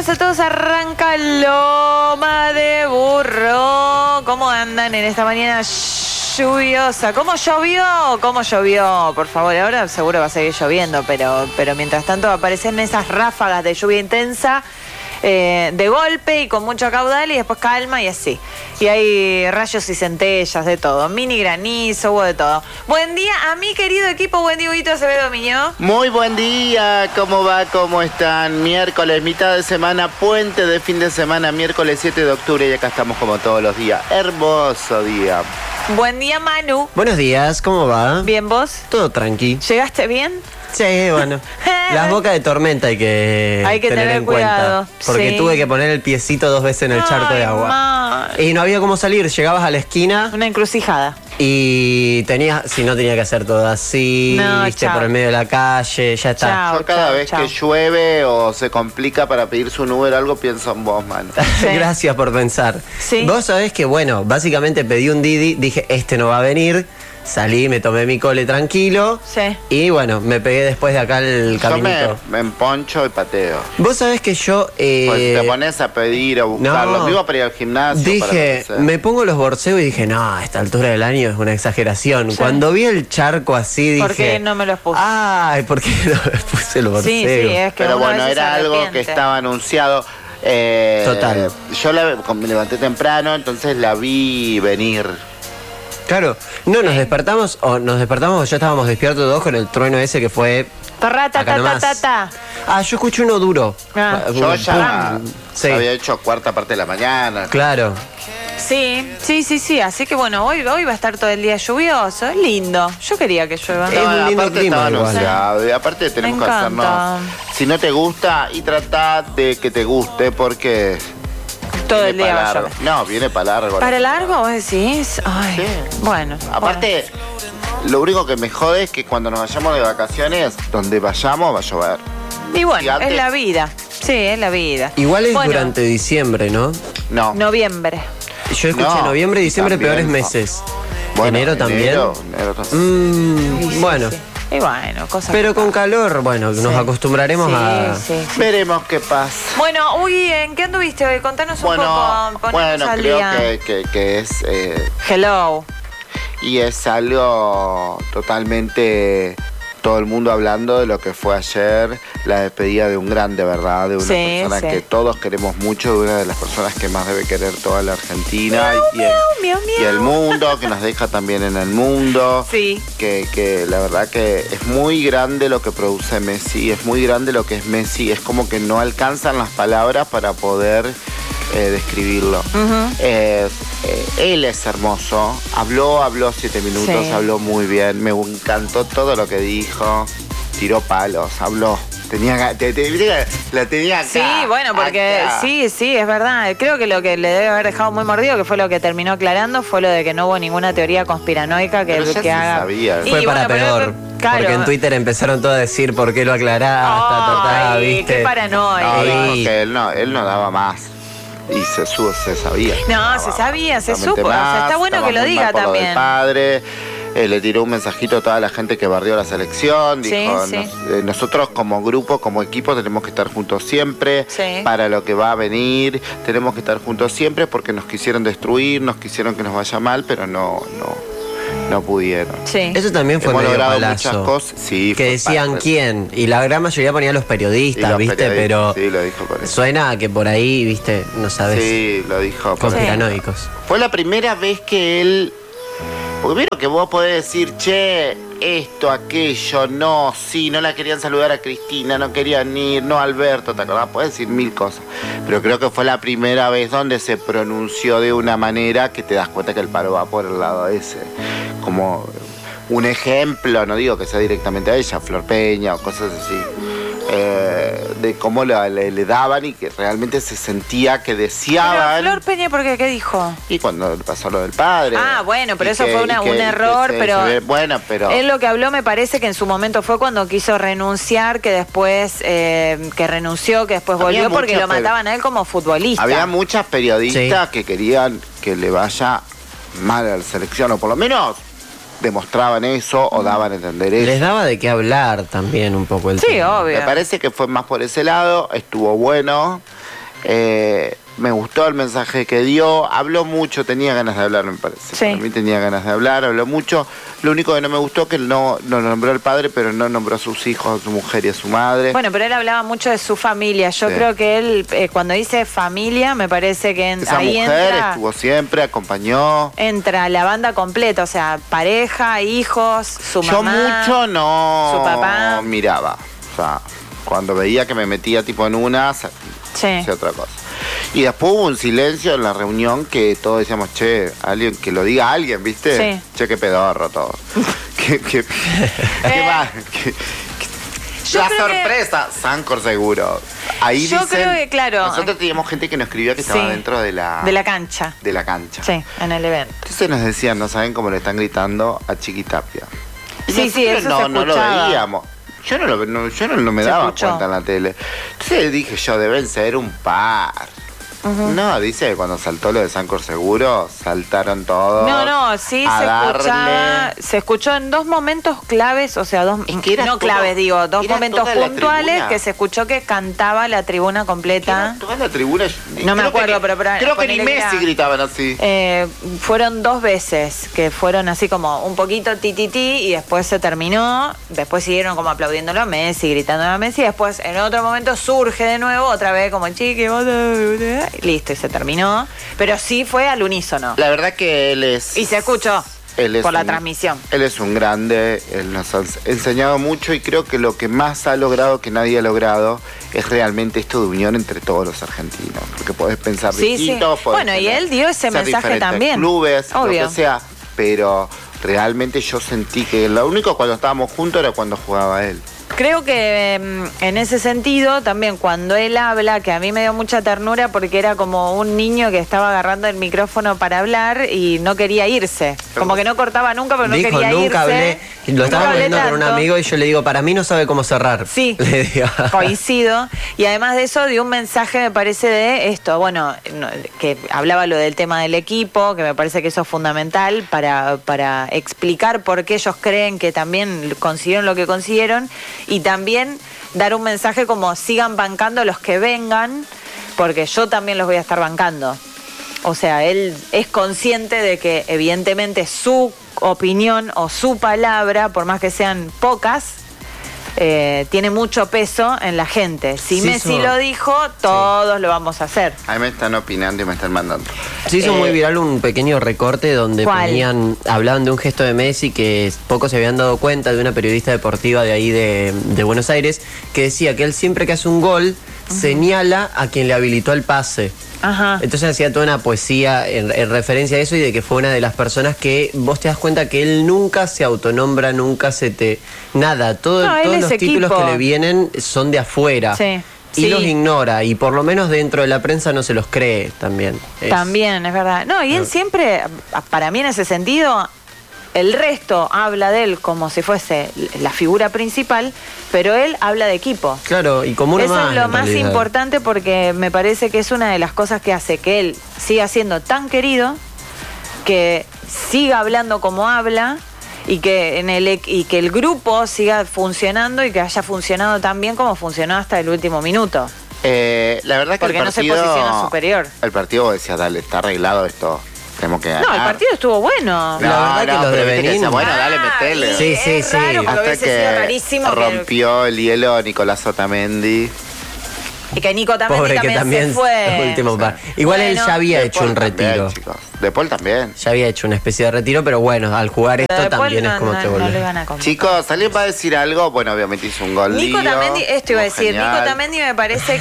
bienvenidos a todos. Arranca Loma de Burro. ¿Cómo andan en esta mañana lluviosa? ¿Cómo llovió? ¿Cómo llovió? Por favor, ahora seguro va a seguir lloviendo, pero mientras tanto aparecen esas ráfagas de lluvia intensa, de golpe y con mucho caudal, y después calma y así. Y hay rayos y centellas, de todo. Mini granizo, hubo de todo. Buen día a mi querido equipo. Buen día, Huguito Acevedo Miñó. Muy buen día, ¿cómo va? ¿Cómo están? Miércoles, mitad de semana, puente de fin de semana, miércoles 7 de octubre y acá estamos como todos los días. Hermoso día. Buen día, Manu. Buenos días, ¿cómo va? ¿Bien vos? Todo tranqui. ¿Llegaste bien? Sí, bueno. Las bocas de tormenta hay que tener en cuidado. cuenta. Porque sí. Tuve que poner el piecito 2 veces en el charco de agua. Man. Y no había cómo salir. Llegabas a la esquina Una encrucijada. y tenía que hacer todo así, No, viste, chao. por el medio de la calle, ya está. Chao. Yo cada vez que llueve o se complica para pedirse un Uber o algo, pienso en vos, mano. Sí. Gracias por pensar. Sí. Vos sabés que, bueno, básicamente pedí un Didi, dije, este no va a venir. Salí, me tomé mi cole tranquilo. Sí. Y bueno, me pegué después de acá el Yo caminito. me emponcho y pateo. Vos sabés que yo Pues te pones a pedir o buscar lo mismo para ir al gimnasio. dije, me pongo los borseos y dije, no, a esta altura del año es una exageración. Sí. Cuando vi el charco así dije, ¿Por qué no me los puse? ay, ¿por qué no me puse el borseo? Sí, es que Pero uno a bueno, veces era se algo que arrepiente. estaba anunciado. Total. Yo me levanté temprano, entonces la vi venir. Claro, no, nos despertamos o ya estábamos despiertos todos con el trueno ese que fue Tarrata, acá nomás. Ah, yo escuché uno duro. Ah. Yo ya Sí. había hecho cuarta parte de la mañana. Claro. Sí. Así que bueno, hoy va a estar todo el día lluvioso. Es lindo. Yo quería que llueva. Es un lindo aparte clima estaba igual. anunciado, y aparte tenemos Me que encanta. hacernos. Si no te gusta, y trata de que te guste, porque Todo viene el día pa' va a largo. llover. No, viene para largo. ¿Para largo vos decís? Ay, Sí. bueno. Aparte, lo único que me jode es que cuando nos vayamos de vacaciones, donde vayamos va a llover. Y bueno, Gigante. es la vida. Sí, es la vida. Igual es Bueno, durante diciembre, ¿no? No. noviembre. Yo escuché No, noviembre y diciembre también, peores no. meses. Bueno, enero también. enero también. Sí, Bueno, sí. Y bueno, cosas. pero que con pasan. calor, bueno, nos Sí. acostumbraremos a... Sí. Veremos qué pasa. Bueno, Uy, ¿en qué anduviste hoy? Contanos un poco. Ponernos Bueno, al creo día. que es Hello. y es algo totalmente todo el mundo hablando de lo que fue ayer la despedida de un grande, ¿verdad? De una Sí, persona sí. que todos queremos mucho, de una de las personas que más debe querer toda la Argentina miau. y el mundo, que nos deja también en el mundo. Sí. Que la verdad que es muy grande lo que produce Messi, es muy grande lo que es Messi, es como que no alcanzan las palabras para poder describirlo. Él es hermoso, habló 7 minutos, Sí. habló muy bien, me encantó todo lo que dijo, tiró palos, habló. La tenía acá. Sí, bueno, porque acá. sí, es verdad. Creo que lo que le debe haber dejado muy mordido, que fue lo que terminó aclarando, fue lo de que no hubo ninguna teoría conspiranoica que, Pero ya que se haga. sabía. Y Fue para bueno, pero- peor. claro. Porque en Twitter empezaron todos a decir por qué lo aclaraste, Ay, ¿viste? qué paranoia. No, dijo Y- que él no daba más. Y se sabía. No, se sabía, se Absolutamente supo. O sea, más, está bueno estaba que lo muy diga mal por lo del también. padre. Le tiró un mensajito a toda la gente que barrió la selección. Sí, Dijo, sí. nosotros como grupo, como equipo, tenemos que estar juntos siempre. Sí. Para lo que va a venir, tenemos que estar juntos siempre porque nos quisieron destruir, nos quisieron que nos vaya mal, pero no pudieron. Sí. Eso también fue Hemos medio logrado palazo. muchas cosas. Sí, Que fue decían parte. quién. Y la gran mayoría ponían los Y periodistas, los ¿viste? periodistas, Pero sí, lo dijo por eso. suena a que por ahí, ¿viste? No sabes. Sí, lo dijo por eso. Conspiranoicos. Fue la primera vez que él. Porque vieron que vos podés decir, che, esto, aquello, no, sí, no la querían saludar a Cristina, no querían ir, no a Alberto, ¿te acordás? Podés decir 1000 cosas. Pero creo que fue la primera vez donde se pronunció de una manera que te das cuenta que el paro va por el lado ese. Como un ejemplo, no digo que sea directamente a ella, Flor Peña o cosas así. De cómo le daban y que realmente se sentía que Pero deseaban. Flor Peña, ¿por qué? ¿Qué dijo? Y cuando pasó lo del padre. Ah, bueno, pero Y eso que- fue y que- un y que error, pero bueno, pero él lo que habló me parece que en su momento fue cuando quiso renunciar, que después, que renunció, que después Había volvió porque muchas, lo mataban a él como futbolista. había muchas periodistas que querían que le vaya mal a la selección, o por lo menos demostraban eso o daban a entender eso. Les daba de qué hablar también un poco el Sí, tema. obvio. Me parece que fue más por ese lado, estuvo bueno. Me gustó el mensaje que dio, habló mucho, tenía ganas de hablar, me parece. Sí. Para mí tenía ganas de hablar, habló mucho. Lo único que no me gustó es que él no nombró al padre, pero no nombró a sus hijos, a su mujer y a su madre. Bueno, pero él hablaba mucho de su familia. Yo creo que él, cuando dice familia, me parece que Esa ahí mujer entra... estuvo siempre, acompañó. Entra la banda completa, o sea, pareja, hijos, su Yo mamá. mucho no su papá. miraba. O sea, cuando veía que me metía tipo en una, Sí. hacía otra cosa. Y después hubo un silencio en la reunión que todos decíamos, che, alguien que lo diga a alguien, ¿viste? Sí. Che, qué pedorro todo. ¿Qué más? Yo La creo que- sorpresa, Sancor seguro. Ahí Yo dicen, creo que, claro. Nosotros teníamos gente que nos escribía que estaba Sí. dentro de la cancha. de la cancha. Sí, en el evento. Entonces nos decían, no saben cómo le están gritando a Chiquitapia. Y Sí, sí, nosotros eso se no lo escuchaba. veíamos. Yo no me Se daba escuchó. cuenta en la tele. Entonces dije yo, deben ser un par. No, dice que cuando saltó lo de Sancor Seguro, saltaron todos. No, sí a se darle. escuchaba, se escuchó en dos momentos claves, o sea, Es que era no todo- claves, digo, dos era momentos toda la puntuales tribuna. que se escuchó que cantaba la tribuna completa. Era toda la tribuna. No me creo acuerdo, que- pero creo que ni ponele que Messi era- gritaban así. Fueron dos veces que fueron así como un poquito ti y después se terminó, después siguieron como aplaudiéndolo a Messi, gritándolo a Messi, y después en otro momento surge de nuevo otra vez como chiqui, y listo, y se terminó, pero sí fue al unísono. La verdad que él es... Y se escuchó Él es por la un- transmisión. Él es un grande, él nos ha enseñado mucho y creo que lo que más ha logrado que nadie ha logrado es realmente esto de unión entre todos los argentinos. Porque podés pensar Sí, distinto, sí. podés Bueno, y tener- él dio ese ser mensaje diferentes también. clubes, Obvio. lo que sea, pero realmente yo sentí que lo único cuando estábamos juntos era cuando jugaba él. Creo que en ese sentido, también cuando él habla, que a mí me dio mucha ternura porque era como un niño que estaba agarrando el micrófono para hablar y no quería irse. Como que no cortaba nunca, pero no Dijo, quería nunca irse. hablé. Lo estaba Nunca hablé viendo con un tanto. amigo y yo le digo, para mí no sabe cómo cerrar. Sí, Le digo. coincido. Y además de eso dio un mensaje, me parece, de esto, bueno, que hablaba lo del tema del equipo, que me parece que eso es fundamental para explicar por qué ellos creen que también consiguieron lo que consiguieron y también dar un mensaje como sigan bancando los que vengan, porque yo también los voy a estar bancando. O sea, él es consciente de que evidentemente su opinión o su palabra, por más que sean pocas, tiene mucho peso en la gente. Si Sí, Messi eso- lo dijo, todos lo vamos a hacer. Ahí me están opinando y me están mandando. Se hizo muy viral un pequeño recorte donde ¿Cuál? hablaban de un gesto de Messi que pocos se habían dado cuenta, de una periodista deportiva de ahí de Buenos Aires, que decía que él siempre que hace un gol señala a quien le habilitó el pase. Ajá. Entonces hacía toda una poesía en referencia a eso y de que fue una de las personas que vos te das cuenta que él nunca se autonombra, nunca se te... Nada, todos No, él los es títulos equipo. que le vienen son de afuera. Sí. Y Sí. los ignora, y por lo menos dentro de la prensa no se los cree también. También, es verdad. No, y él siempre, para mí en ese sentido, el resto habla de él como si fuese la figura principal, pero él habla de equipo. Claro, y como uno Eso más. es lo en más realidad. importante porque me parece que es una de las cosas que hace que él siga siendo tan querido, que siga hablando como habla y que y que el grupo siga funcionando y que haya funcionado tan bien como funcionó hasta el último minuto. La verdad que Porque el no se partido, posiciona superior. El partido decía, dale, está arreglado esto, tenemos que ganar. No, el partido estuvo bueno. La verdad que los de pero viste que Benín- decía, bueno, dale, metele. y Sí, sí, es sí. raro porque Hasta hubiese sido rarísimo que rompió el hielo Nicolás Otamendi. y que Nico también, Pobre que también se fue. último par. Igual él Bueno, ya había De hecho Paul un también, retiro. chicos. De Paul también. Ya había hecho una especie de retiro, pero bueno, al jugar Pero esto después también es como te no vuelve. le van a contar. Chicos, ¿alguien va a decir algo? Bueno, obviamente hizo un gol. Nico lío, Tamendi, esto iba a estuvo decir, genial. Nico Tamendi me parece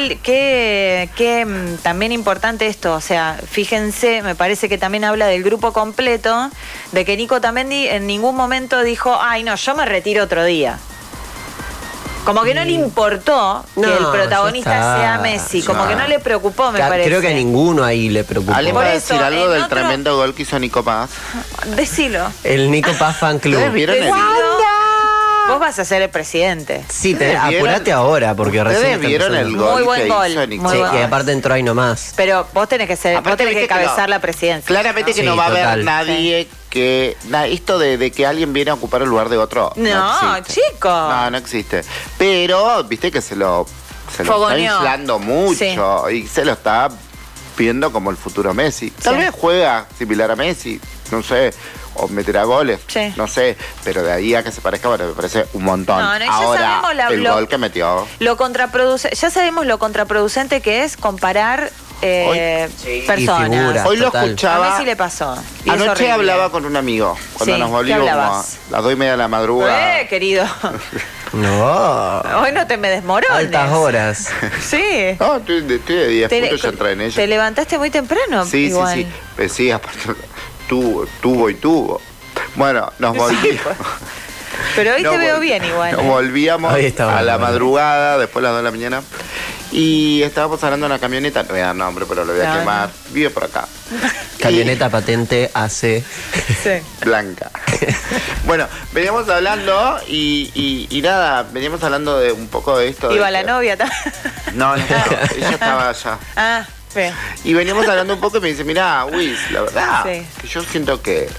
que también importante esto, o sea, fíjense, me parece que también habla del grupo completo, de que Nico Tamendi en ningún momento dijo, ay no, yo me retiro otro día. Como que no le importó que No, el protagonista ya está. sea Messi, como No. que no le preocupó, me parece. Creo que a ninguno ahí le preocupó. ¿Alguien Por va a eso, decir algo en del otro- tremendo gol que hizo Nico Paz? Decilo. El Nico Paz Fan Club. ¿Ustedes vieron el Decilo. Vos vas a ser el presidente. Sí, ¿Ustedes vieron- apurate ahora, porque recién ¿Ustedes está vieron el empezando. gol Muy buen que gol, hizo Nico? muy Sí, buen y aparte entró ahí nomás. Pero vos tenés que ser, Aparte, vos tenés que viste que cabezar no. la presidencia. Claramente que Sí, no va a haber total. nadie que... esto de que alguien viene a ocupar el lugar de otro No, existe. chico. No existe. Pero, viste que se lo Fogoneó. está inflando mucho y se lo está viendo como el futuro Messi. Tal Sí. vez juega similar a Messi, no sé, o meterá goles, Sí. no sé, pero de ahí a que se parezca, bueno, me parece un montón. No, no, y ya Ahora, sabemos el gol que metió. Ya sabemos lo contraproducente que es comparar Sí, personas. y figuras. Hoy lo total. A escuchaba. Messi le pasó. y es Anoche horrible. hablaba con un amigo, cuando Sí, nos ¿qué volvimos a hablabas? las 2:30 de la madrugada. Querido. No. Hoy no te me desmorones. Altas horas. Sí. No, estoy de 10 puntos, ya entré en ella. Te levantaste muy temprano. Sí, igual. sí, sí. Sí, aparte, tuvo. Bueno, nos Sí, volvimos. pues. Pero hoy te veo bien igual. Nos volvíamos Hoy estaba a la bueno. madrugada, después de las 2 de la mañana. Y estábamos hablando en una camioneta, no voy a dar nombre, pero lo voy a No, quemar. Vive por acá. Camioneta patente AC. Sí. Blanca. Bueno, veníamos hablando y nada, veníamos hablando de un poco de esto. Iba de la que- novia también. No, ella estaba allá. Ah, sí. Y veníamos hablando un poco y me dice, mirá, Wiz, la verdad, Sí. que yo siento que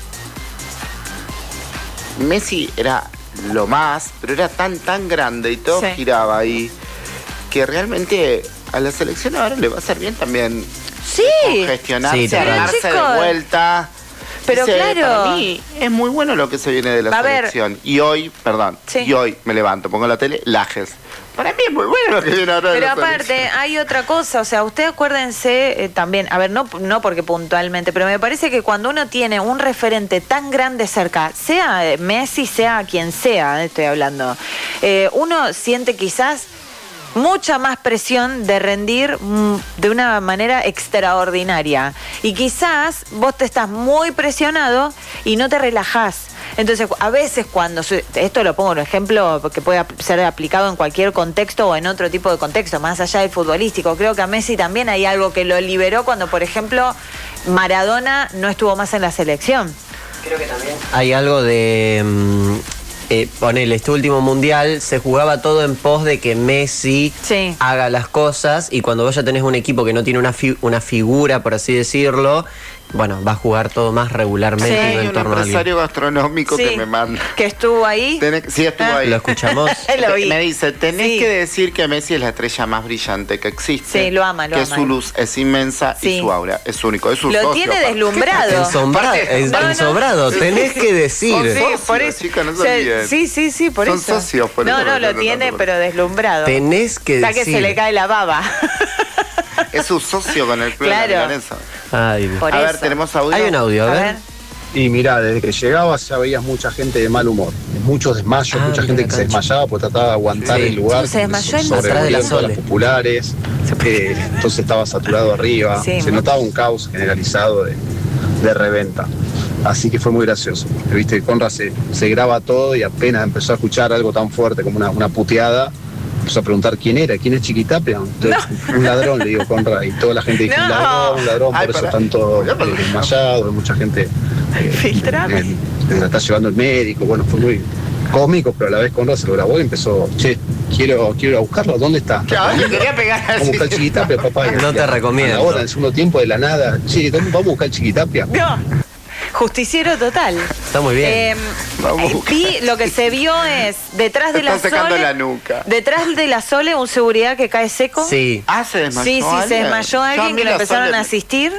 Messi era lo más, pero era tan grande y todo Sí. giraba ahí, que realmente a la selección ahora le va a hacer bien también Sí. congestionarse, Sí, total. armarse de Chicos. vuelta. Pero Dice, claro. Para mí es muy bueno lo que se viene de la A ver. selección. Y hoy, Sí. y hoy me levanto, pongo la tele, Lajes. Para mí es muy bueno lo que viene ahora de Pero la aparte, selección. hay otra cosa, o sea, ustedes acuérdense también, a ver, no porque puntualmente, pero me parece que cuando uno tiene un referente tan grande cerca, sea Messi, sea quien sea, estoy hablando, uno siente quizás mucha más presión de rendir de una manera extraordinaria. Y quizás vos te estás muy presionado y no te relajás. Entonces, a veces cuando... Esto lo pongo en un ejemplo que puede ser aplicado en cualquier contexto o en otro tipo de contexto, más allá del futbolístico. Creo que a Messi también hay algo que lo liberó cuando, por ejemplo, Maradona no estuvo más en la selección. Creo que también hay algo de... ponele, este último mundial se jugaba todo en pos de que Messi Sí. haga las cosas, y cuando vos ya tenés un equipo que no tiene una figura, por así decirlo, bueno, va a jugar todo más regularmente Sí. y no Hay en un torno a alguien. empresario gastronómico Sí, que me manda. que estuvo ahí. Sí, estuvo ahí. ¿Lo escuchamos? Lo vi. Me dice, tenés Sí. que decir que Messi es la estrella más brillante que existe. Sí, lo ama, lo que ama. su luz es inmensa Sí. y su aura es único. Es su Lo socio, tiene aparte. deslumbrado. No, no. Ensobrado, tenés que decir. Son Sí, socios, por eso. chicos, no se O sea, olviden. sí, por Son eso. socios, por no, eso no, lo lo entiendo tiene, tanto. pero deslumbrado. Tenés que Está decir. que se le cae la baba. Es su socio con el club Claro. de la Milanesa. Ay, Por A ver, eso. tenemos audio. hay un audio, a ver. Y mirá, desde que llegabas ya veías mucha gente de mal humor, muchos desmayos, Ah, mucha mira gente la que se cancha. desmayaba porque trataba de aguantar Sí. el lugar. Sí, se desmayó en atrás de la sobrevolviendo todas Sole. las populares, entonces estaba saturado arriba, Sí, se mu- notaba un caos generalizado de reventa. Así que fue muy gracioso. Viste, Conrad se graba todo y apenas empezó a escuchar algo tan fuerte como una puteada, empezó a preguntar quién era, quién es Chiquitapia. Entonces, un ladrón, le digo Conrad, y toda la gente dijo, No. un ladrón, Ay, por eso pará. tanto desmayado, hay mucha gente Filtrame. la está llevando el médico, bueno, fue muy cómico, pero a la vez Conrad se lo grabó y empezó, che, quiero ir a buscarlo, ¿dónde está? Claro, le quería pegar Vamos a así. buscar el Chiquitapia, papá. No te recomiendo. Ahora, en el segundo tiempo, de la nada, che, ¿dónde vamos a buscar el Chiquitapia? No. Justiciero total. Está muy bien. Vamos a buscar. Vi, lo que se vio es detrás de Está la secando Sole. la nuca. Detrás de la Sole, un seguridad que cae seco. Sí. Ah, se desmayó. Sí, se alguien. desmayó Yo a alguien mí que lo la empezaron Sole a me- asistir.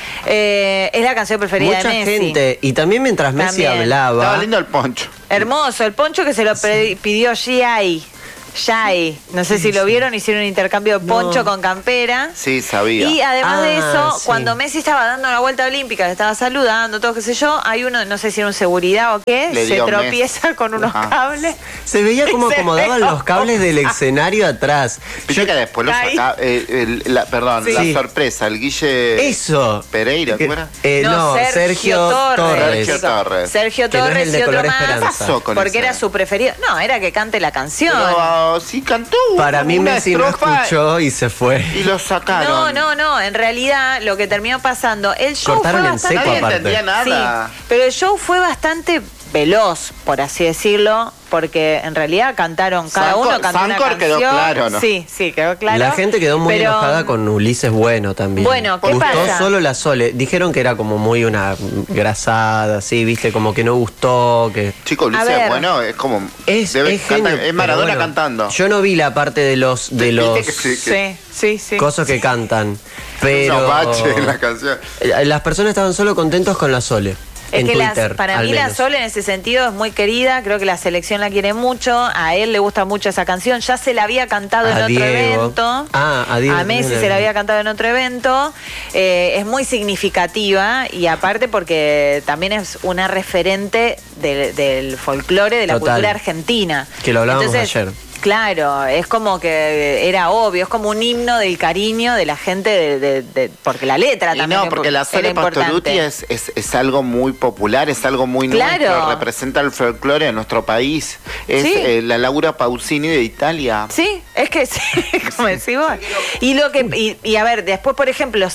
Es la canción preferida Mucha de Messi. gente. Y también mientras Messi También. hablaba. Estaba lindo el poncho. Hermoso, el poncho que se lo pidió Giai. Jai. No sé si lo vieron, hicieron un intercambio de poncho con campera. Sí, sabía. Y además de Ah, eso, sí. cuando Messi estaba dando la vuelta olímpica, le estaba saludando, todo qué sé yo, hay uno, no sé si era un seguridad o qué, Le se dio tropieza con unos Ajá. cables. Se veía como Se acomodaban ve los cables del escenario atrás. Viste que después lo Ahí. sacaba, perdón, Sí. la sorpresa, el Guille Eso. Pereira, ¿cómo era? No, Sergio Torres. Sergio Torres. Sergio Que no es Torres el de y otro Color más. Esperanza. ¿Qué pasó con Porque ese? era su preferido. No, era que cante la canción. Pero sí cantó Para mí una Messi no estrofa escuchó y se fue. y lo sacaron. No, en realidad lo que terminó pasando, el show Cortaron fue en bastante... seco Nadie aparte. entendía nada. Sí, pero el show fue bastante veloz, por así decirlo. porque en realidad cantaron, cada uno cantó una Sancor canción. quedó claro, ¿no? Sí, quedó claro. La gente quedó muy pero enojada con Ulises Bueno también. Bueno, ¿qué gustó pasa? solo la Sole. Dijeron que era como muy una grasada, así, viste, como que no gustó, que... Chico, A Ulises, ver. bueno, es como... Es genio, es Maradona pero bueno, cantando. Yo no vi la parte de los Viste que Sí. cosas que cantan, pero Un bache en la canción. las personas estaban solo contentos con la Sole. Es en que Twitter, para al mí la menos. Sol en ese sentido es muy querida, creo que la selección la quiere mucho, a él le gusta mucho esa canción, ya se la había cantado en A otro Diego. evento, A Diego a Messi también se la había cantado en otro evento, es muy significativa y aparte porque también es una referente del folclore, de la Total. cultura argentina. Que lo hablábamos Entonces, ayer. Claro, es como que era obvio, es como un himno del cariño de la gente, porque la letra Y también no, porque la era Sole Pastorutti importante. es algo muy popular, es algo muy Claro. nuestro, representa el folclore de nuestro país. Es Sí. la Laura Pausini de Italia. Sí, es que sí, como decís vos. Y lo que y a ver, después por ejemplo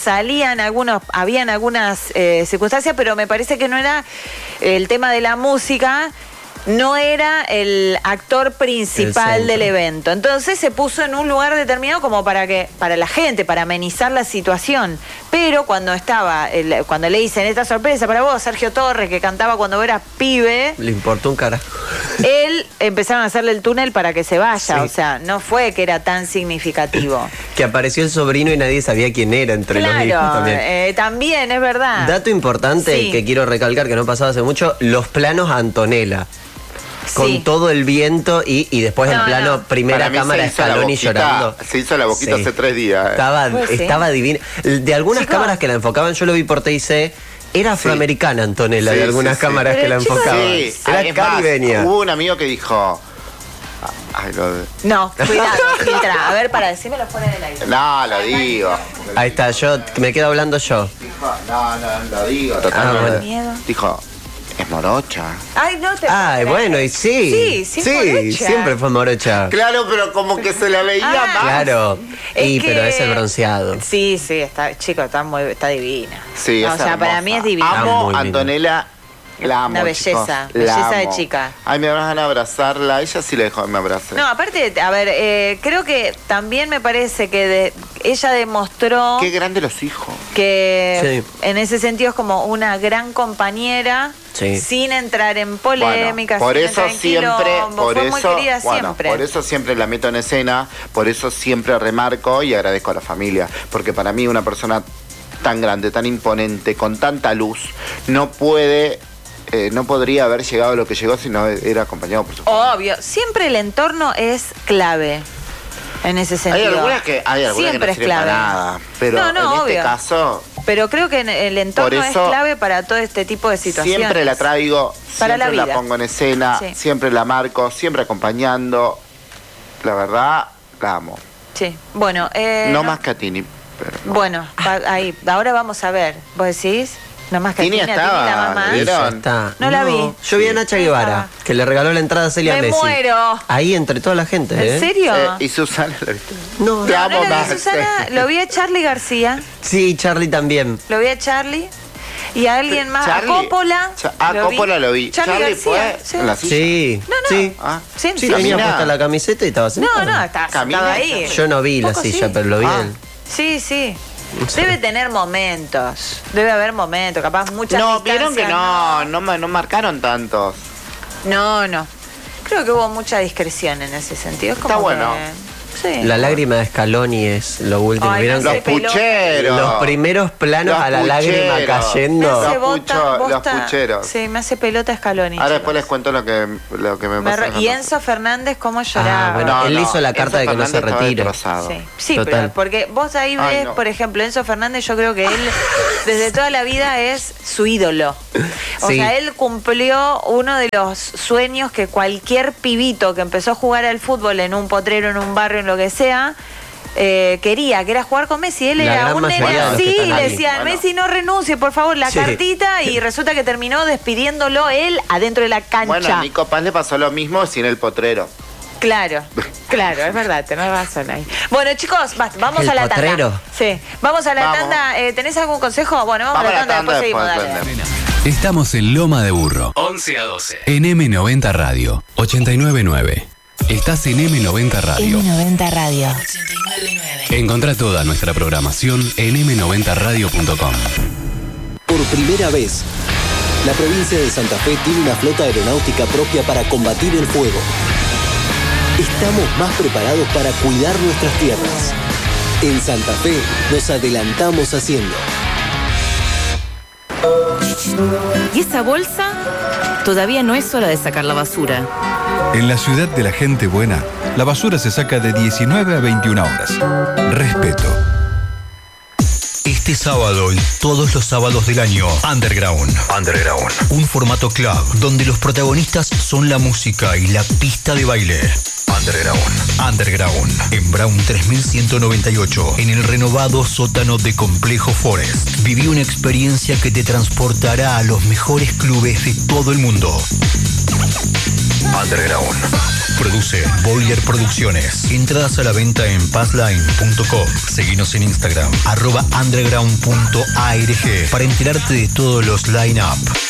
habían algunas circunstancias, pero me parece que no era el tema de la música. No era el actor principal El del centro. evento. Entonces se puso en un lugar determinado como para la gente, para amenizar la situación. Pero cuando cuando le dicen esta sorpresa para vos, Sergio Torres, que cantaba cuando eras pibe, Le importó un carajo. él empezaron a hacerle el túnel para que se vaya. Sí. O sea, no fue que era tan significativo. Que apareció el sobrino y nadie sabía quién era entre los hijos Claro, también. también es verdad. Dato importante Sí. que quiero recalcar que no pasaba hace mucho, los planos a Antonella. Con Sí. todo el viento y después No, en plano, no. primera Para mí cámara se hizo la Scaloni boquita- llorando. se hizo la boquita hace 3 días, Pues sí. Estaba divina. De algunas Chicos. cámaras que la enfocaban, yo lo vi por TIC, era afroamericana Antonella, Sí, de algunas sí, sí. cámaras Pero, que la chicos, enfocaban. Sí, Era es más, caribeña. hubo un amigo que dijo... Ay, No, cuidado, filtra. A ver, para decírmelo fuera del aire. no, lo digo. Ahí está, yo me quedo hablando yo. Dijo, no, lo digo. Totalmente. bueno. Miedo. Dijo, es morocha. Ay, no te Ay, puedo bueno, creer. y sí. Sí, morocha. siempre fue morocha. Claro, pero como que se la veía Ah. más. Claro. Es Pero que- es el bronceado. Sí, está, chico, está divina. Sí, o es sea, para hermosa. mí es divina. Ah, Amo muy a linda. Antonella. La amo, Una belleza, chicos. La belleza de amo. chica. Ay, me van a abrazarla. Ella sí le dejó que me abrace. No, aparte, a ver, creo que también me parece que ella demostró Qué grande los hijos. que Sí. en ese sentido es como una gran compañera, Sí. sin entrar en polémicas, por sin eso entrar en siempre, quilombo. por Fue eso, muy querida siempre. por eso siempre la meto en escena, por eso siempre remarco y agradezco a la familia, porque para mí una persona tan grande, tan imponente, con tanta luz, no podría haber llegado a lo que llegó si no era acompañado por su familia. Obvio, siempre el entorno es clave en ese Hay sentido. algunas que siempre no es sirven clave. para nada, pero No, en este obvio. caso Pero creo que el entorno Por eso, es clave para todo este tipo de situaciones. siempre la traigo, Para siempre la la vida. pongo en escena, Sí. siempre la marco, siempre acompañando. La verdad, la amo. Sí. Bueno, No más que a Tini, pero no. Bueno, ahí, ahora vamos a ver. ¿Vos decís? No más que Tini Tini, a estaba, Tini la mamá. ¿vieron? Ya está. No la vi. Yo vi a Nacha Sí, Guevara, estaba. que le regaló la entrada a Celia Me Messi. muero. Ahí entre toda la gente, ¿eh? ¿En serio? Y Susana, ¿la viste? No, Te No, amo no la vi a más. Susana, lo vi a Charlie García, Sí, Charlie también. lo vi a Charlie y a alguien más, Charlie. a Coppola. Coppola lo vi. Charlie García, fue sí. en la silla. Sí, No, no. sí. Ah. Sí, Sí, sí. tenía Camina. puesta la camiseta y estaba sentado. No, estaba Camina. sentado ahí. Yo no vi la Poco silla, sí. pero lo vi Ah. él. Sí. No sé. Debe tener momentos. Debe haber momentos, capaz muchas No, vieron que distancias, no marcaron tantos. No. Creo que hubo mucha discreción en ese sentido. Es como Está bueno. que- sí. La lágrima de Scaloni es lo último. Ay, ¿Vieron no Los sé, que pelota. pucheros. los primeros planos Los a la lágrima pucheros. Me cayendo? hace Los bosta, pucheros. Sí, me hace pelota Scaloni. Ahora chicos. después les cuento lo que me pasó. Y Enzo Fernández, cómo lloraba. bueno, él hizo la carta de que no se Fernández estaba retire. destrozado. Sí, Total. pero porque vos ahí Ay, ves, no. por ejemplo, Enzo Fernández, yo creo que él desde toda la vida es su ídolo. O Sí. sea, él cumplió uno de los sueños que cualquier pibito que empezó a jugar al fútbol en un potrero, en un barrio, en lo que sea, quería, que era jugar con Messi. Él La era gran un nene mayoría de los así que y están le ahí. decían, Bueno. Messi, no renuncie, por favor, la Sí. cartita, y resulta que terminó despidiéndolo él adentro de la cancha. Bueno, a Nico Paz le pasó lo mismo sin el potrero. Claro, es verdad, tenés razón ahí. Bueno, chicos, vamos El a la potrero. tanda. Sí, vamos a la Vamos. tanda. ¿Tenés algún consejo? Bueno, vamos a la tanda, después seguimos, después, dale. prende. Estamos en Loma de Burro. 11 a 12. En M90 Radio. 89.9. Estás en M90 Radio. M90 Radio. 89.9. Encontrá toda nuestra programación en m90radio.com. Por primera vez, la provincia de Santa Fe tiene una flota aeronáutica propia para combatir el fuego. Estamos más preparados para cuidar nuestras tierras. En Santa Fe nos adelantamos haciendo. ¿Y esa bolsa? Todavía no es hora de sacar la basura. En la ciudad de la gente buena, la basura se saca de 19 a 21 horas. Respeto. Este sábado y todos los sábados del año, Underground. Un formato club donde los protagonistas son la música y la pista de baile. Underground, en Brown 3198, en el renovado sótano de Complejo Forest. Viví una experiencia que te transportará a los mejores clubes de todo el mundo. Underground. Produce Boiler Producciones. Entradas a la venta en passline.com. Seguinos en Instagram, @underground.arg, para enterarte de todos los line-up.